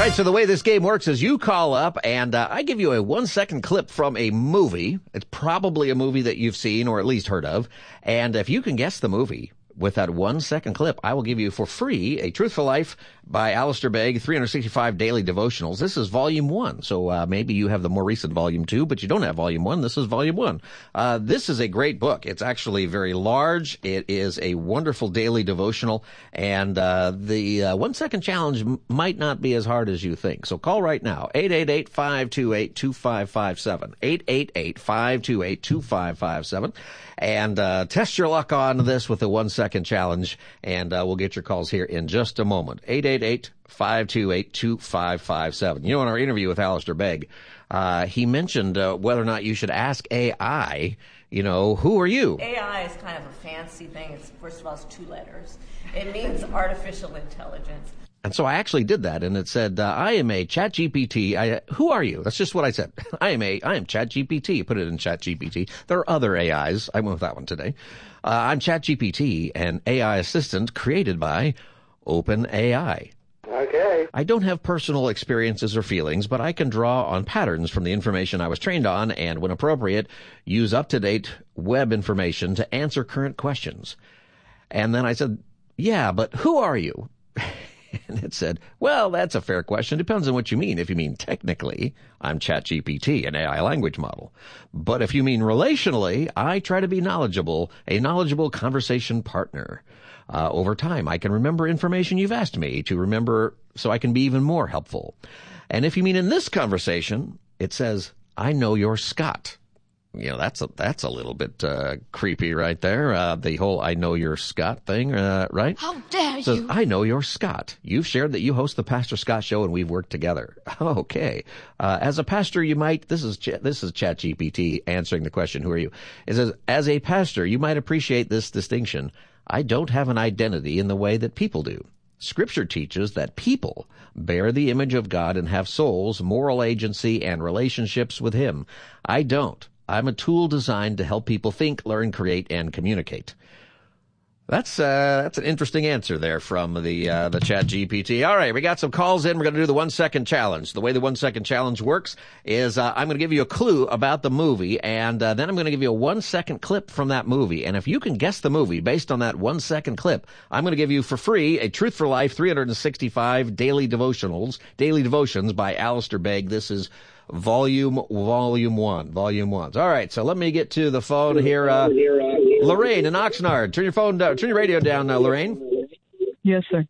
right, so the way this game works is you call up and I give you a 1-second clip from a movie. It's probably a movie that you've seen or at least heard of. And if you can guess the movie with that 1-second clip, I will give you for free a Truth for Life by Alistair Begg, 365 Daily Devotionals. This is Volume 1, so maybe you have the more recent Volume 2, but you don't have Volume 1. This is Volume 1. This is a great book. It's actually very large. It is a wonderful daily devotional, and the 1-second challenge might not be as hard as you think. So call right now, 888-528-2557, 888-528-2557, and test your luck on this with the 1-second challenge, and we'll get your calls here in just a moment. 888-528-2557. You know, in our interview with Alistair Begg, he mentioned whether or not you should ask AI, you know, who are you? AI is kind of a fancy thing. It's, first of all, it's 2 letters. It means artificial intelligence. And so I actually did that, and it said, I am a ChatGPT. Who are you? That's just what I said. I am ChatGPT. Put it in ChatGPT. There are other AIs. I went with that one today. I'm ChatGPT, an AI assistant created by OpenAI. Okay. I don't have personal experiences or feelings, but I can draw on patterns from the information I was trained on and, when appropriate, use up-to-date web information to answer current questions. And then I said, yeah, but who are you? And it said, well, that's a fair question. Depends on what you mean. If you mean technically, I'm ChatGPT, an AI language model. But if you mean relationally, I try to be knowledgeable, a knowledgeable conversation partner. Over time, I can remember information you've asked me to remember so I can be even more helpful. And if you mean in this conversation, it says, I know you're Scott. You know, that's a little bit creepy right there. The whole I know you're Scott thing, right? How dare So, you? I know you're Scott. You've shared that you host the Pastor Scott Show and we've worked together. Okay. As a pastor, you might, this is ChatGPT answering the question, who are you? It says, as a pastor, you might appreciate this distinction. I don't have an identity in the way that people do. Scripture teaches that people bear the image of God and have souls, moral agency, and relationships with Him. I don't. I'm a tool designed to help people think, learn, create, and communicate. That's an interesting answer there from the ChatGPT. All right, we got some calls in. We're going to do the 1-second challenge. The way the 1-second challenge works is I'm going to give you a clue about the movie, and then I'm going to give you a 1-second clip from that movie. And if you can guess the movie based on that 1-second clip, I'm going to give you for free a Truth for Life 365 Daily Devotions by Alistair Begg. This is Volume 1. All right, so let me get to the phone here. Lorraine in Oxnard. Turn your radio down, Lorraine. Yes, sir.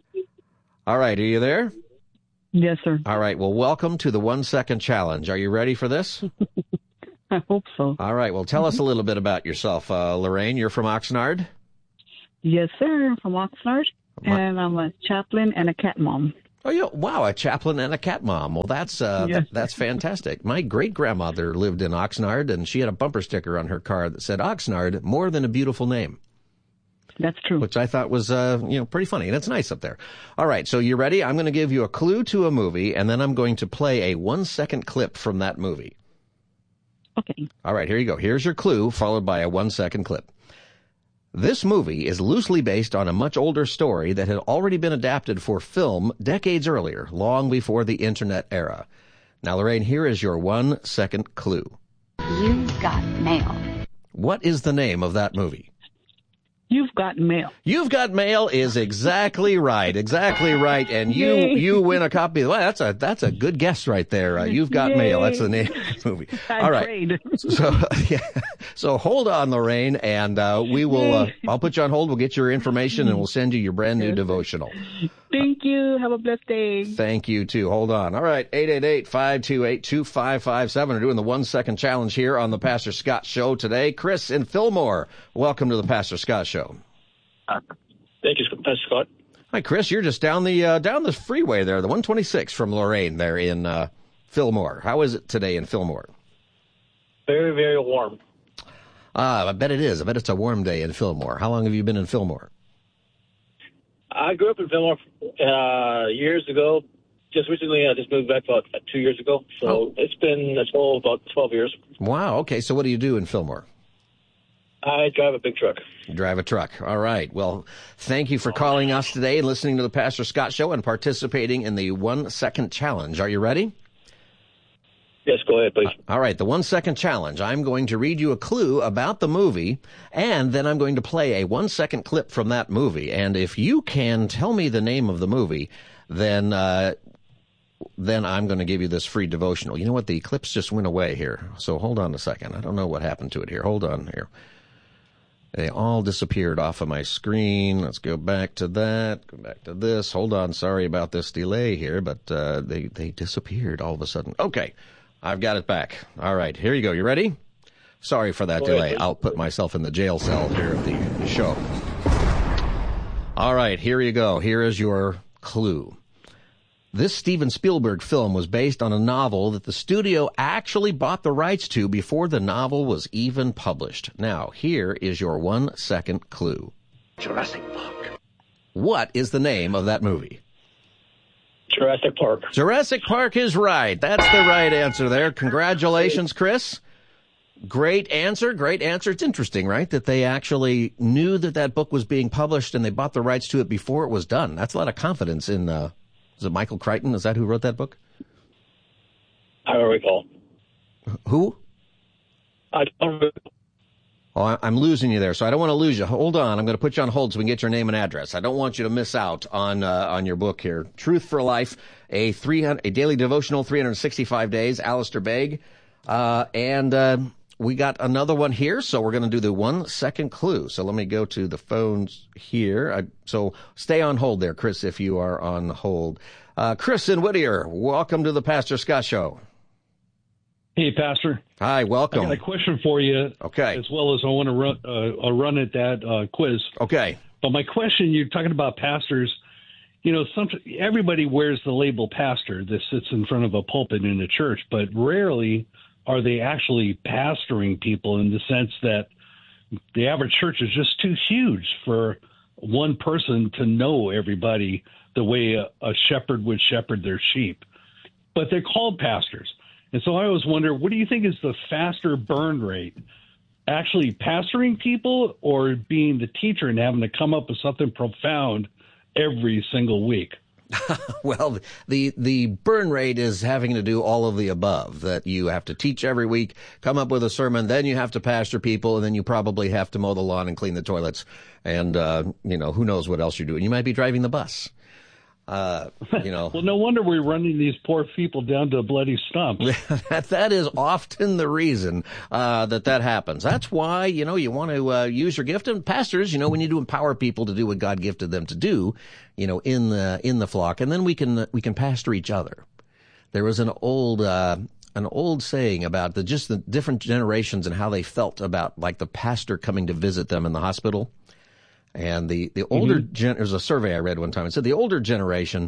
All right, are you there? Yes, sir. All right, well, welcome to the 1-second challenge. Are you ready for this? I hope so. All right, well, tell us a little bit about yourself, Lorraine. You're from Oxnard? Yes, sir. I'm from Oxnard, and I'm a chaplain and a cat mom. Oh, yeah. Wow, a chaplain and a cat mom. Well, that's fantastic. My great-grandmother lived in Oxnard, and she had a bumper sticker on her car that said, Oxnard, more than a beautiful name. That's true. Which I thought was, pretty funny, and it's nice up there. All right, so you ready? I'm going to give you a clue to a movie, and then I'm going to play a 1-second clip from that movie. Okay. All right, here you go. Here's your clue, followed by a 1-second clip. This movie is loosely based on a much older story that had already been adapted for film decades earlier, long before the Internet era. Now, Lorraine, here is your 1-second clue. You've got mail. What is the name of that movie? You've got mail. You've Got Mail is exactly right. Exactly right. And you win a copy. Well, that's a good guess right there. You've Got Yay. Mail. That's the name of the movie. All right. Prayed. So hold on, Lorraine, and we will. I'll put you on hold. We'll get your information, and we'll send you your brand new devotional. Thank you. Have a blessed day. Thank you too. Hold on. All right. 888-528-2557. We're doing the 1-second challenge here on the Pastor Scott Show today. Chris in Fillmore, welcome to the Pastor Scott Show. Thank you, Pastor Scott. Hi, Chris. You're just down the freeway there, the 126 from Lorraine there in Fillmore. How is it today in Fillmore? Very, very warm. I bet it is. I bet it's a warm day in Fillmore. How long have you been in Fillmore? I grew up in Fillmore years ago. Just recently, I just moved back about 2 years ago. So It's been about 12 years. Wow. Okay. So what do you do in Fillmore? I drive a big truck. You drive a truck. All right. Well, thank you for calling us today and listening to the Pastor Scott Show and participating in the 1 second challenge. Are you ready? Yes, go ahead, please. All right. The 1 second challenge. I'm going to read you a clue about the movie, and then I'm going to play a 1 second clip from that movie. And if you can tell me the name of the movie, then I'm going to give you this free devotional. You know what? The clips just went away here. So hold on a second. I don't know what happened to it here. Hold on here. They all disappeared off of my screen. Let's go back to that. Go back to this. Hold on. Sorry about this delay here, but they disappeared all of a sudden. Okay. I've got it back. All right. Here you go. You ready? Sorry for that delay. I'll put myself in the jail cell here of the show. All right. Here you go. Here is your clue. This Steven Spielberg film was based on a novel that the studio actually bought the rights to before the novel was even published. Now, here is your 1 second clue. Jurassic Park. What is the name of that movie? Jurassic Park. Jurassic Park is right. That's the right answer there. Congratulations, Chris. Great answer. Great answer. It's interesting, right, that they actually knew that that book was being published and they bought the rights to it before it was done. That's a lot of confidence in is it Michael Crichton? Is that who wrote that book? I don't recall. Who? I don't recall. Oh, I'm losing you there, so I don't want to lose you. Hold on. I'm going to put you on hold so we can get your name and address. I don't want you to miss out on your book here. Truth for Life, a daily devotional, 365 days, Alistair Begg. And we got another one here, so we're going to do the 1 second clue. So let me go to the phones here. So stay on hold there, Chris, if you are on hold. Chris in Whittier, welcome to the Pastor Scott Show. Hey, Pastor. Hi, welcome. I got a question for you. Okay. As well as I want to run at that quiz. Okay. But my question, you're talking about pastors. You know, everybody wears the label pastor that sits in front of a pulpit in a church, but rarely are they actually pastoring people in the sense that the average church is just too huge for one person to know everybody the way a shepherd would shepherd their sheep. But they're called pastors. And so I always wonder, what do you think is the faster burn rate? Actually pastoring people or being the teacher and having to come up with something profound every single week? Well, the burn rate is having to do all of the above, that you have to teach every week, come up with a sermon, then you have to pastor people, and then you probably have to mow the lawn and clean the toilets. And, who knows what else you're doing. You might be driving the bus. Well, no wonder we're running these poor people down to a bloody stump. That is often the reason that happens. That's why, you want to use your gift. And pastors, we need to empower people to do what God gifted them to do, in the flock. And then we can pastor each other. There was an old saying about the different generations and how they felt about like the pastor coming to visit them in the hospital. And the older there's a survey I read one time. It said the older generation,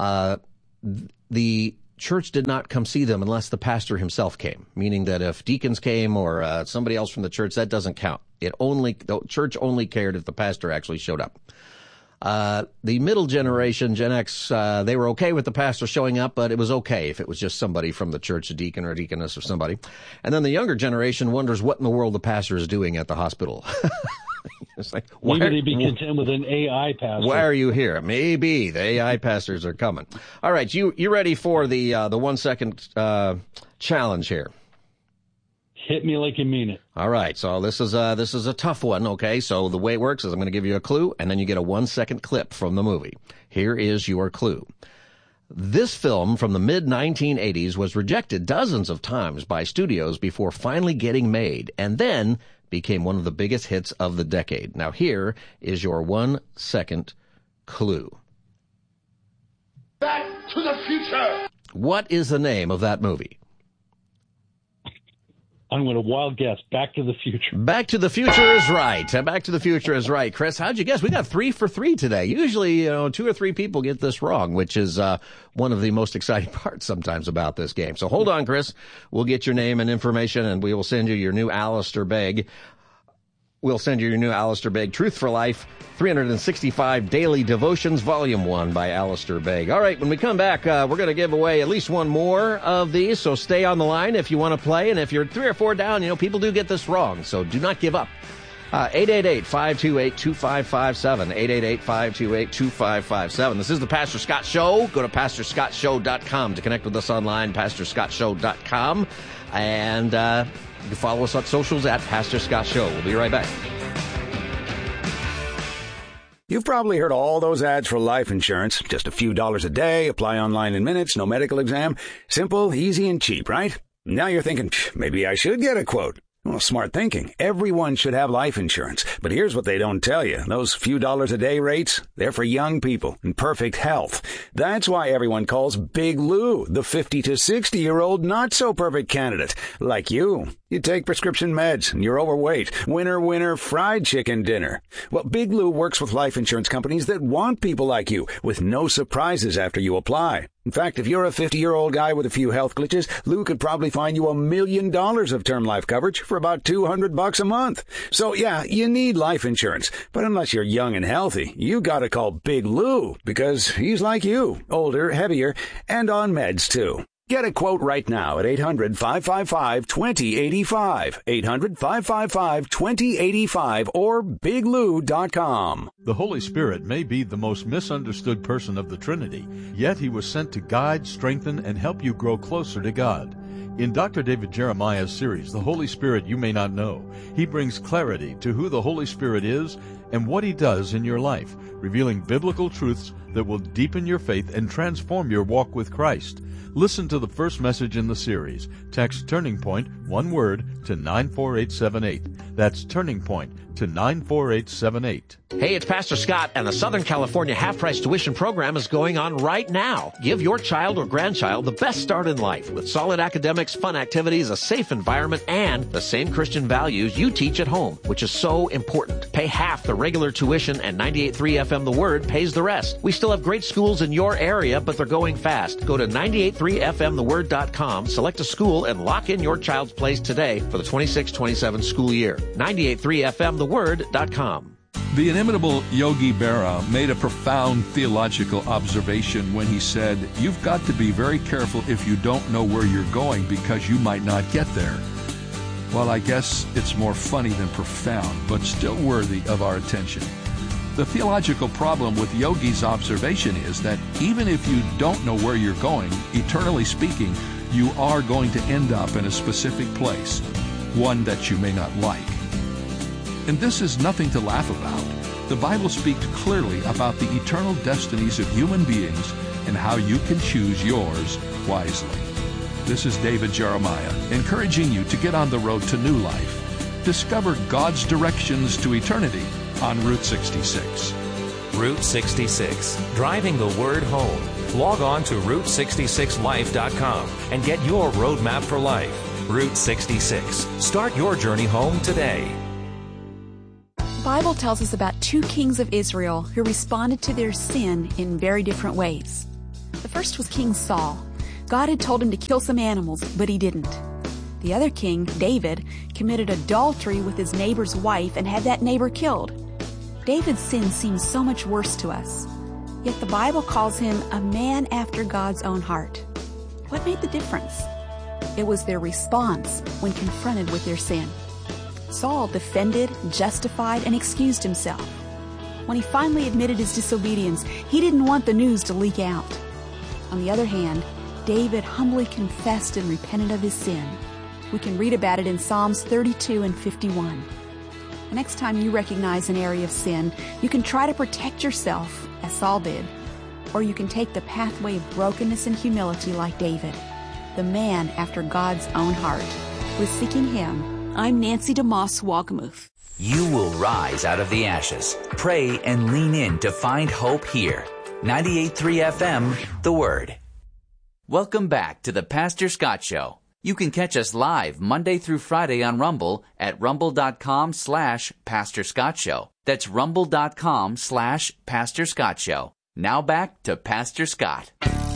the church did not come see them unless the pastor himself came, meaning that if deacons came or somebody else from the church, that doesn't count. The church only cared if the pastor actually showed up. The middle generation, Gen X, they were okay with the pastor showing up, but it was okay if it was just somebody from the church, a deacon or a deaconess or somebody. And then the younger generation wonders what in the world the pastor is doing at the hospispitals. It's like, maybe they'd be content with an AI pastor. Why are you here? Maybe the AI pastors are coming. All right, you ready for the 1 second challenge here? Hit me like you mean it. All right, so this is a tough one. Okay, so the way it works is I'm going to give you a clue, and then you get a 1 second clip from the movie. Here is your clue. This film from the mid-1980s was rejected dozens of times by studios before finally getting made, and then became one of the biggest hits of the decade. Now here is your 1 second clue. Back to the Future! What is the name of that movie? I'm going to wild guess. Back to the Future. Back to the Future is right. Back to the Future is right. Chris, how'd you guess? We got 3 for 3 today. Usually, 2 or 3 people get this wrong, which is one of the most exciting parts sometimes about this game. So hold on, Chris. We'll get your name and information, and we will send you your new Alistair Begg. We'll send you your new Alistair Begg, Truth for Life, 365 Daily Devotions, Volume 1 by Alistair Begg. All right, when we come back, we're going to give away at least one more of these, so stay on the line if you want to play. And if you're 3 or 4 down, people do get this wrong, so do not give up. 888-528-2557. 888-528-2557. This is the Pastor Scott Show. Go to PastorScottShow.com to connect with us online, PastorScottShow.com. And you can follow us on socials at Pastor Scott Show. We'll be right back. You've probably heard all those ads for life insurance. Just a few dollars a day, apply online in minutes, no medical exam. Simple, easy, and cheap, right? Now you're thinking, maybe I should get a quote. Well, smart thinking. Everyone should have life insurance. But here's what they don't tell you. Those few dollars a day rates, they're for young people in perfect health. That's why everyone calls Big Lou the 50 to 60-year-old not-so-perfect candidate. Like you. You take prescription meds, and you're overweight. Winner, fried chicken dinner. Well, Big Lou works with life insurance companies that want people like you, with no surprises after you apply. In fact, if you're a 50-year-old guy with a few health glitches, Lou could probably find you $1 million of term life coverage for about $200 a month. So, yeah, you need life insurance. But unless you're young and healthy, you gotta call Big Lou, because he's like you, older, heavier, and on meds, too. Get a quote right now at 800-555-2085, 800-555-2085, or biglou.com. The Holy Spirit may be the most misunderstood person of the Trinity, yet he was sent to guide, strengthen, and help you grow closer to God. In Dr. David Jeremiah's series, The Holy Spirit You May Not Know, he brings clarity to who the Holy Spirit is and what he does in your life, revealing biblical truths that will deepen your faith and transform your walk with Christ. Listen to the first message in the series. Text Turning Point, one word, to 94878. That's Turning Point to 94878. Hey, it's Pastor Scott, and the Southern California half-price tuition program is going on right now. Give your child or grandchild the best start in life with solid academics, fun activities, a safe environment, and the same Christian values you teach at home, which is so important. Pay half the regular tuition, and 98.3 FM The Word pays the rest. We still have great schools in your area, but they're going fast. Go to 98.3fmtheword.com, select a school, and lock in your child's place today for the 26-27 school year. 98.3fmtheword.com. The inimitable Yogi Berra made a profound theological observation when he said, "You've got to be very careful if you don't know where you're going, because you might not get there." Well, I guess it's more funny than profound, but still worthy of our attention. The theological problem with Yogi's observation is that even if you don't know where you're going, eternally speaking, you are going to end up in a specific place, one that you may not like. And this is nothing to laugh about. The Bible speaks clearly about the eternal destinies of human beings and how you can choose yours wisely. This is David Jeremiah, encouraging you to get on the road to new life. Discover God's directions to eternity on Route 66. Route 66, driving the word home. Log on to Route66Life.com and get your roadmap for life. Route 66. Start your journey home today. The Bible tells us about two kings of Israel who responded to their sin in very different ways. The first was King Saul. God had told him to kill some animals, but he didn't. The other king, David, committed adultery with his neighbor's wife and had that neighbor killed. David's sin seems so much worse to us, yet the Bible calls him a man after God's own heart. What made the difference? It was their response when confronted with their sin. Saul defended, justified, and excused himself. When he finally admitted his disobedience, he didn't want the news to leak out. On the other hand, David humbly confessed and repented of his sin. We can read about it in Psalms 32 and 51. The next time you recognize an area of sin, you can try to protect yourself, as Saul did, or you can take the pathway of brokenness and humility like David, the man after God's own heart. With Seeking Him, I'm Nancy DeMoss Walgamuth. You will rise out of the ashes. Pray and lean in to find hope here. 98.3 FM, The Word. Welcome back to the Pastor Scott Show. You can catch us live Monday through Friday on Rumble at rumble.com/Pastor Scott Show. That's rumble.com/Pastor Scott Show. Now back to Pastor Scott.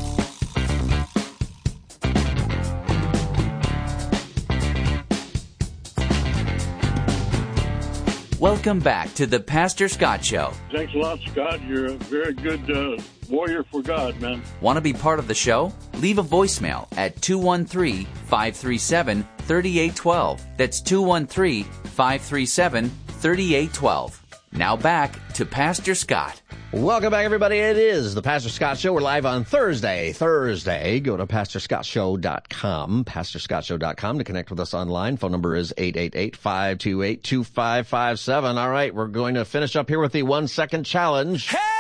Welcome back to the Pastor Scott Show. Thanks a lot, Scott. You're a very good warrior for God, man. Want to be part of the show? Leave a voicemail at 213-537-3812. That's 213-537-3812. 3812. Now back to Pastor Scott. Welcome back, everybody. It is the Pastor Scott Show. We're live on Thursday. Go to PastorScottShow.com, PastorScottShow.com to connect with us online. Phone number is 888-528-2557. All right, we're going to finish up here with the 1 second challenge. Hey!